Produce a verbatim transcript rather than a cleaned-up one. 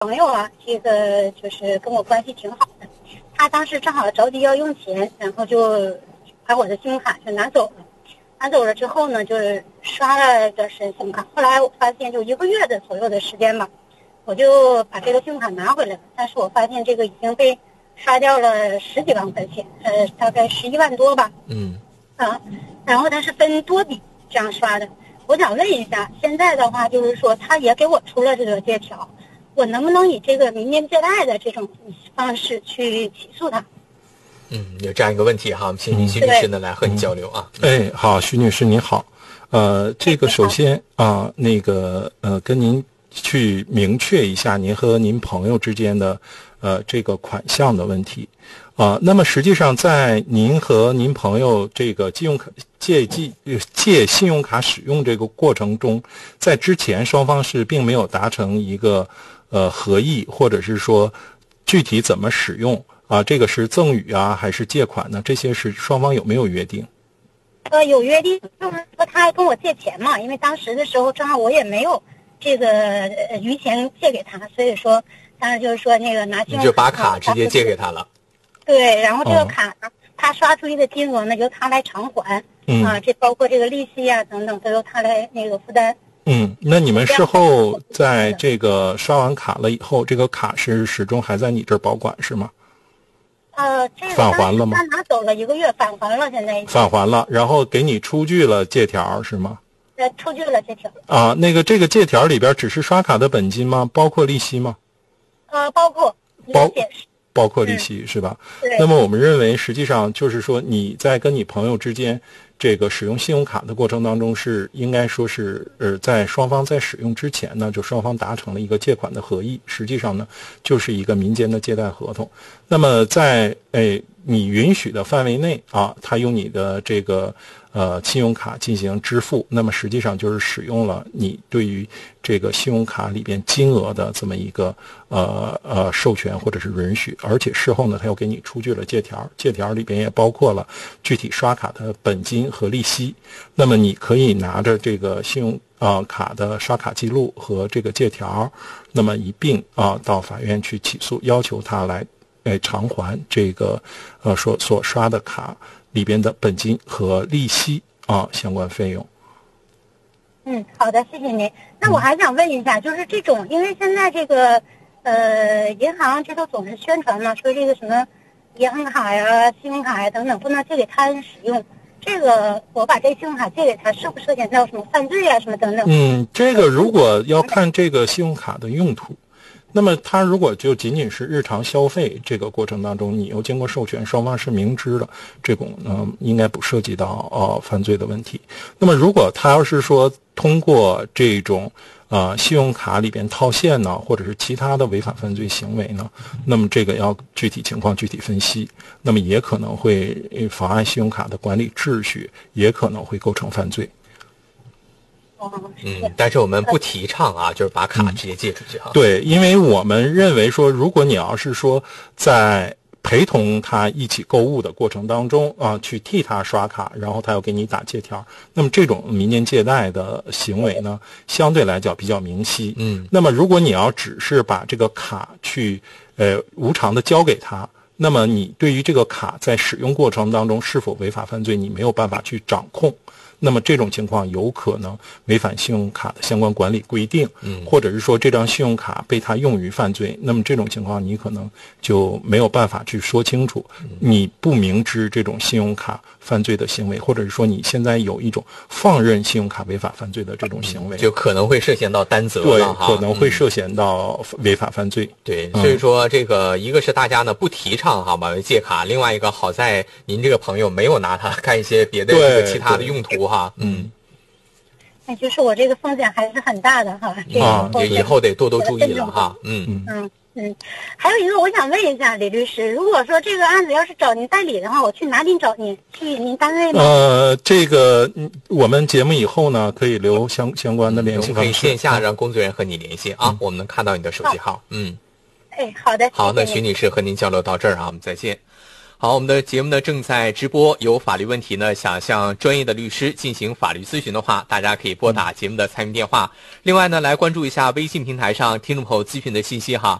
朋友啊，这个就是跟我关系挺好的，他当时正好着急要用钱，然后就把我的信用卡就拿走了。拿走了之后呢，就是刷了一段时间信用卡。后来我发现，就一个月的左右的时间吧，我就把这个信用卡拿回来了。但是我发现这个已经被刷掉了十几万块钱，呃，大概十一万多吧。 嗯。 啊，然后它是分多笔这样刷的。我想问一下，现在的话就是说，他也给我出了这个借条，我能不能以这个民间借贷的这种方式去起诉他？ 嗯，有这样一个问题哈，我们请徐律师呢来和你交流啊。 哎，好，徐女士您好，呃，这个首先啊、呃，那个呃，跟您去明确一下您和您朋友之间的呃这个款项的问题啊、呃。那么实际上，在您和您朋友这个信用卡借借借信用卡使用这个过程中，在之前双方是并没有达成一个呃合议，或者是说具体怎么使用。啊，这个是赠与啊，还是借款呢？这些是双方有没有约定？ 呃，有约定，就是说他还跟我借钱嘛，因为当时的时候正好我也没有这个呃余钱借给他，所以说当时就是说那个拿信用卡你就把卡直接借给他了。 对，然后这个卡呢，哦、他刷出去的金额呢由他来偿还， 嗯啊，这包括这个利息啊等等都由他来那个负担。 嗯，那你们事后在这个刷完卡了以后，这个卡是始终还在你这儿保管是吗？ 呃，这个返还了吗？ 他拿走了一个月，返还了，现在返还了，然后给你出具了借条是吗？ 呃，出具了借条。 啊，那个这个借条里边只是刷卡的本金吗？包括利息吗？ 呃，包括包包括利息、嗯、是吧？ 对。 那么我们认为，实际上就是说你在跟你朋友之间这个使用信用卡的过程当中，是应该说是呃，在双方在使用之前呢，就双方达成了一个借款的合议，实际上呢就是一个民间的借贷合同。那么在诶你允许的范围内啊，他用你的这个呃信用卡进行支付，那么实际上就是使用了你对于这个信用卡里边金额的这么一个呃呃授权或者是允许，而且事后呢他又给你出具了借条，借条里边也包括了具体刷卡的本金和利息。那么你可以拿着这个信用啊、呃、卡的刷卡记录和这个借条，那么一并啊、呃、到法院去起诉，要求他来来偿还这个呃所所刷的卡里边的本金和利息啊相关费用。 嗯，好的，谢谢您。那我还想问一下，就是这种，因为现在这个呃银行这都总是宣传嘛，说这个什么银行卡呀、信用卡呀等等不能借给他人使用。这个我把这个信用卡借给他，涉不涉嫌到什么犯罪啊什么等等？ 嗯，这个如果要看这个信用卡的用途。那么他如果就仅仅是日常消费这个过程当中，你又经过授权，双方是明知的，这种呢应该不涉及到呃犯罪的问题。那么如果他要是说通过这种呃信用卡里边套现呢，或者是其他的违法犯罪行为呢，那么这个要具体情况具体分析，那么也可能会妨碍信用卡的管理秩序，也可能会构成犯罪。 嗯，但是我们不提倡啊，就是把卡直接借出去哈、 嗯。对，因为我们认为说，如果你要是说在陪同他一起购物的过程当中啊，去替他刷卡，然后他要给你打借条，那么这种民间借贷的行为呢，相对来讲比较明晰。 嗯， 那么如果你要只是把这个卡去呃无偿的交给他，那么你对于这个卡在使用过程当中是否违法犯罪，你没有办法去掌控。那么这种情况有可能违反信用卡的相关管理规定， 嗯， 或者是说这张信用卡被他用于犯罪，那么这种情况你可能就没有办法去说清楚，你不明知这种信用卡犯罪的行为，或者是说你现在有一种放任信用卡违法犯罪的这种行为， 就可能会涉嫌到担责了对， 哈， 可能会涉嫌到违法犯罪。 嗯、对，所以说这个一个是大家呢不提倡哈买借卡，另外一个好在您这个朋友没有拿它干一些别的这个其他的用途哈，嗯。 那就是我这个风险还是很大的哈，这个啊，也以后得多多注意了哈。嗯嗯嗯，还有一个我想问一下李律师，如果说这个案子要是找您代理的话，我去哪里找您？去您单位吗？ 呃，这个我们节目以后呢，可以留相相关的联系方式， 可以线下让工作人员和你联系啊，嗯、我们能看到你的手机号。嗯， 哎，好的， 好，那徐女士和您交流到这儿啊，我们再见。 好，我们的节目呢正在直播，有法律问题呢想向专业的律师进行法律咨询的话，大家可以拨打节目的参与电话。另外呢，来关注一下微信平台上听众朋友咨询的信息哈。